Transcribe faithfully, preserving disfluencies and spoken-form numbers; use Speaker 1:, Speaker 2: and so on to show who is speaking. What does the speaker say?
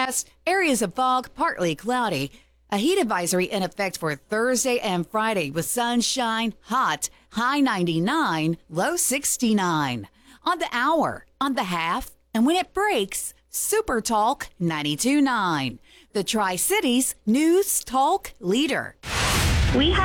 Speaker 1: forecast, areas of fog, partly cloudy. A heat advisory in effect for Thursday and Friday with sunshine, hot, high ninety-nine, low sixty-nine. On the hour, on the half, and when it breaks, Super Talk ninety-two point nine. The Tri-Cities News Talk Leader.
Speaker 2: We have